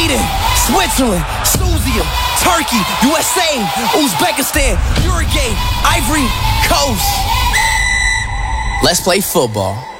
Sweden, Switzerland, Tunisia, Turkey, USA, Uzbekistan, Uruguay, Ivory Coast. Let's play football.